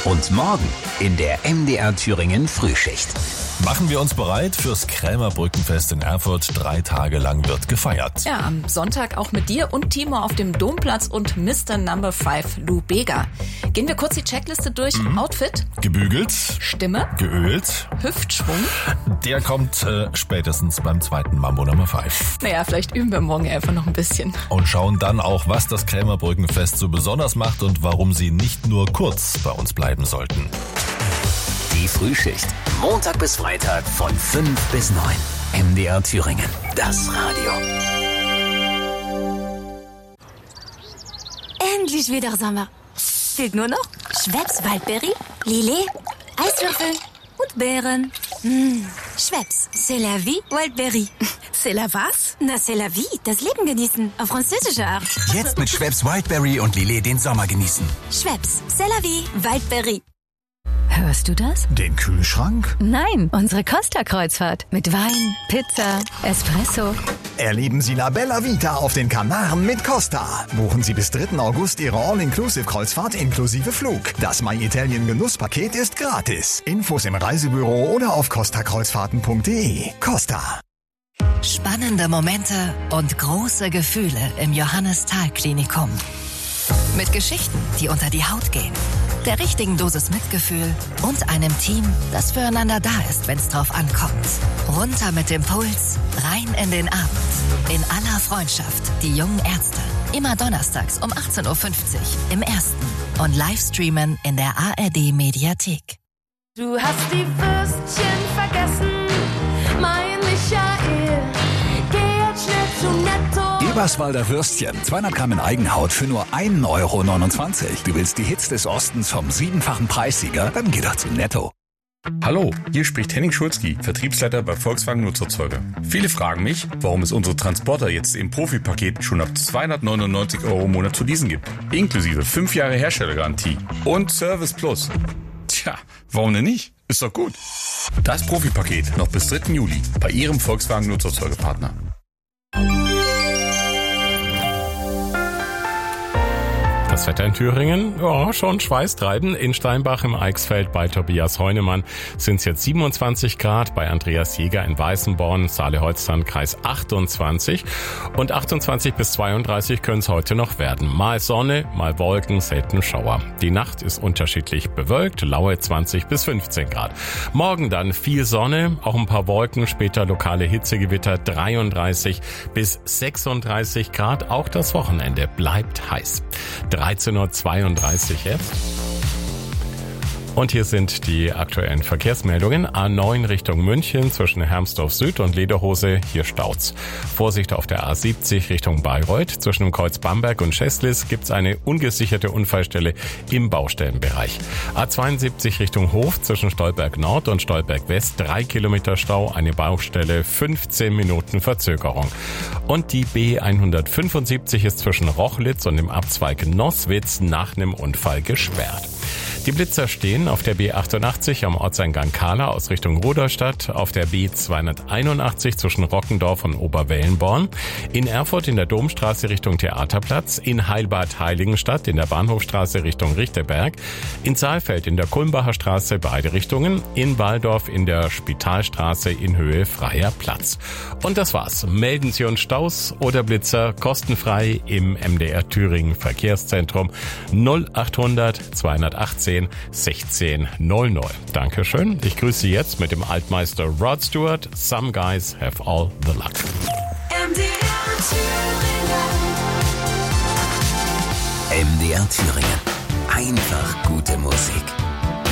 Und morgen in der MDR Thüringen Frühschicht. Machen wir uns bereit fürs Krämerbrückenfest in Erfurt. 3 Tage lang wird gefeiert. Ja, am Sonntag auch mit dir und Timo auf dem Domplatz und Mr. Number 5 Lou Bega. Gehen wir kurz die Checkliste durch. Outfit. Gebügelt. Stimme. Geölt. Hüftschwung. Der kommt spätestens beim zweiten Mambo Number 5. Naja, vielleicht üben wir morgen einfach noch ein bisschen. Und schauen dann auch, was das Krämerbrückenfest so besonders macht und warum Sie nicht nur kurz bei uns bleiben sollten. Die Frühschicht. Montag bis Freitag von 5 bis 9. MDR Thüringen. Das Radio. Endlich wieder Sommer. Fehlt nur noch Schweppes Waldberry, Lillet, Eiswürfel und Beeren. Schweppes, c'est la vie, Waldberry. C'est la was? Na, c'est la vie, das Leben genießen, auf französische Art. Jetzt mit Schweppes Wildberry und Lillet den Sommer genießen. Schweppes, c'est la vie, Waldberry. Hörst du das? Den Kühlschrank? Nein, unsere Costa-Kreuzfahrt. Mit Wein, Pizza, Espresso. Erleben Sie La Bella Vita auf den Kanaren mit Costa. Buchen Sie bis 3. August Ihre All-Inclusive-Kreuzfahrt inklusive Flug. Das My Italien Genusspaket ist gratis. Infos im Reisebüro oder auf costakreuzfahrten.de. Costa. Spannende Momente und große Gefühle im Johannes-Thal-Klinikum. Mit Geschichten, die unter die Haut gehen, der richtigen Dosis Mitgefühl und einem Team, das füreinander da ist, wenn es drauf ankommt. Runter mit dem Puls, rein in den Abend. In aller Freundschaft, die jungen Ärzte. Immer donnerstags um 18.50 Uhr im Ersten und Livestreamen in der ARD-Mediathek. Du hast die Würstchen vergessen, mein Michael. Geh jetzt schnell zu Netto. Eberswalder Würstchen, 200 Gramm in Eigenhaut für nur 1,29 Euro. Du willst die Hits des Ostens vom 7-fachen Preissieger? Dann geh doch zu Netto. Hallo, hier spricht Henning Schulzki, Vertriebsleiter bei Volkswagen Nutzerzeuger. Viele fragen mich, warum es unsere Transporter jetzt im Profipaket schon ab 299 € im Monat zu leasen gibt. Inklusive 5 Jahre Herstellergarantie und Service Plus. Tja, warum denn nicht? Ist doch gut. Das Profipaket noch bis 3. Juli bei Ihrem Volkswagen Nutzerzeugerpartner. Das Wetter in Thüringen, ja, schon schweißtreibend. In Steinbach im Eichsfeld bei Tobias Heunemann sind es jetzt 27 Grad, bei Andreas Jäger in Weißenborn, Saale-Holzland-Kreis 28 und 28 bis 32 können es heute noch werden. Mal Sonne, mal Wolken, selten Schauer. Die Nacht ist unterschiedlich bewölkt, laue 20 bis 15 Grad. Morgen dann viel Sonne, auch ein paar Wolken, später lokale Hitzegewitter, 33 bis 36 Grad. Auch das Wochenende bleibt heiß. 13.32 Uhr jetzt. Und hier sind die aktuellen Verkehrsmeldungen. A9 Richtung München zwischen Hermsdorf Süd und Lederhose, hier staut's. Vorsicht auf der A70 Richtung Bayreuth. Zwischen dem Kreuz Bamberg und Schäßlis gibt's eine ungesicherte Unfallstelle im Baustellenbereich. A72 Richtung Hof zwischen Stolberg Nord und Stolberg West 3 Kilometer Stau, eine Baustelle, 15 Minuten Verzögerung. Und die B175 ist zwischen Rochlitz und dem Abzweig Nosswitz nach einem Unfall gesperrt. Die Blitzer stehen auf der B88 am Ortseingang Kahla aus Richtung Rudolstadt, auf der B281 zwischen Rockendorf und Oberwellenborn, in Erfurt in der Domstraße Richtung Theaterplatz, in Heilbad-Heiligenstadt in der Bahnhofstraße Richtung Richterberg, in Saalfeld in der Kulmbacher Straße beide Richtungen, in Waldorf in der Spitalstraße in Höhe Freier Platz. Und das war's. Melden Sie uns Staus oder Blitzer kostenfrei im MDR Thüringen Verkehrszentrum 0800 218 1600. Dankeschön. Ich grüße Sie jetzt mit dem Altmeister Rod Stewart. Some guys have all the luck. MDR Thüringen. Einfach gute Musik.